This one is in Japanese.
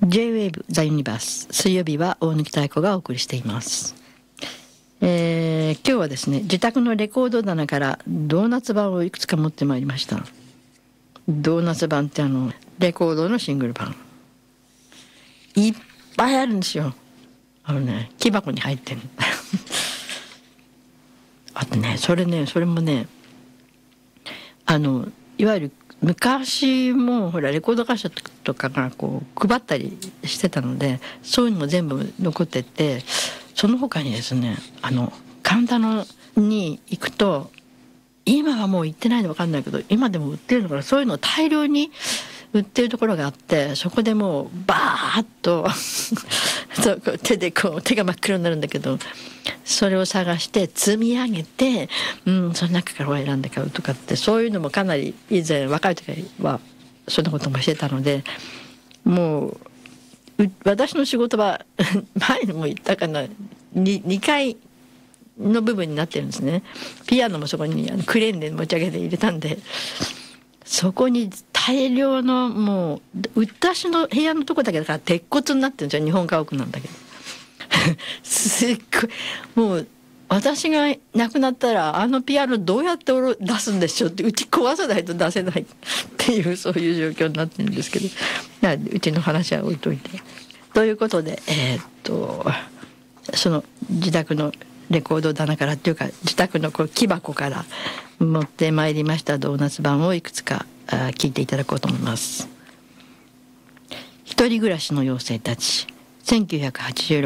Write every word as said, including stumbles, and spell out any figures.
J-ウェーブ ザ・ユニバース、水曜日は大貫妙子がお送りしています。えー、今日はですね、自宅のレコード棚からドーナツ版をいくつか持ってまいりました。ドーナツ版ってあのレコードのシングル版いっぱいあるんですよ。あのね、木箱に入ってるあとね、それねそれもね、あのいわゆる昔もほらレコード会社とかがこう配ったりしてたので、そういうのも全部残ってて、その他にですね、あの神田のに行くと、今はもう行ってないの分かんないけど、今でも売ってるのかな、そういうのを大量に売ってるところがあって、そこでもうバーッとそうこう手でこう手が真っ黒になるんだけど、それを探して積み上げて、うん、その中から選んで買うとかって、そういうのもかなり以前若い時はそんなこともしてたので、もう私の仕事は前にも言ったかな、 2, 2階の部分になってるんですね。ピアノもそこにあのクレーンで持ち上げて入れたんで、そこに大量のもう私の部屋のとこだけだから鉄骨になってるんですよ。日本家屋なんだけどすっごい、もう私が亡くなったらあのピアノどうやって出すんでしょうって、うち壊さないと出せないっていう、そういう状況になってるんですけど、うちの話は置いといて。ということで、えー、っとその自宅のレコード棚からっていうか、自宅のこう木箱から持ってまいりましたドーナツ版をいくつか聞いていただこうと思います。一人暮らしの妖精たち、せんきゅうひゃくはちじゅうろく